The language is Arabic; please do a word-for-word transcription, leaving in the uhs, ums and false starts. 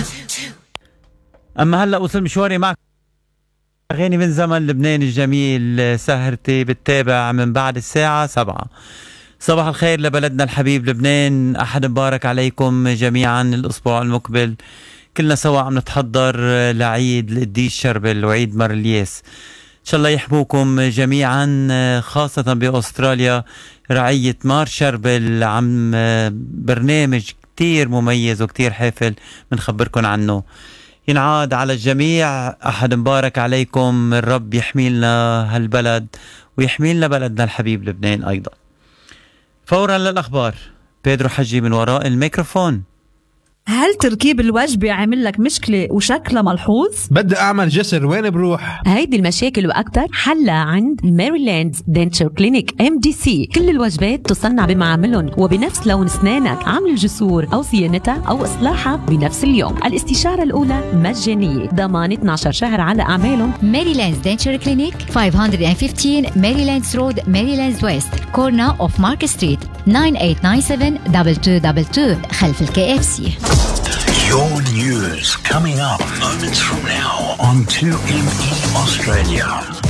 أما هلأ وصل مشواري معك أغاني من زمن لبنان الجميل. سهرتي بتتابع من بعد الساعة سبعة. صباح الخير لبلدنا الحبيب لبنان، أحد مبارك عليكم جميعا. الأسبوع المقبل كلنا سوا عم نتحضر لعيد القديس شربل وعيد مرلياس. إن شاء الله يحموكم جميعا، خاصة بأستراليا. رعية مار شربل عم برنامج كتير مميز وكتير حافل منخبركم عنه. ينعاد على الجميع أحد مبارك عليكم. الرب يحميلنا هالبلد ويحميلنا بلدنا الحبيب لبنان أيضا. فورا للأخبار، بيدرو حجي من وراء الميكروفون. هل تركيب الوجبة عمل لك مشكلة وشكلها ملحوظ؟ بدي أعمل جسر، وين بروح؟ هيدي المشاكل وأكتر حلها عند ماريلاند دنتشر كلينيك ام دي سي. كل الوجبات تصنع بمعاملهم وبنفس لون أسنانك. عمل الجسور أو صيانتها أو إصلاحها بنفس اليوم. الاستشارة الأولى مجانية، ضمان اثنا عشر شهر على أعمالهم. ماريلاند دنتشر كلينيك خمسمية وخمستاشر ماريلاند رود، ماريلاند ويست، كورنا أوف مارك ستريت، تسعة ثمانية تسعة سبعة اثنين اثنين اثنين اثنين خلف الكي اف سي. Your news coming up moments from now on two M E Australia.